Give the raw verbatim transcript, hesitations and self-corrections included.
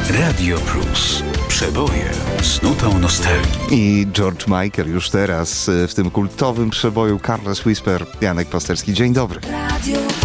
Radio Plus. Przeboje z nutą nostalgii. I George Michael już teraz w tym kultowym przeboju Careless Whisper. Janek Pasterski, dzień dobry. Radio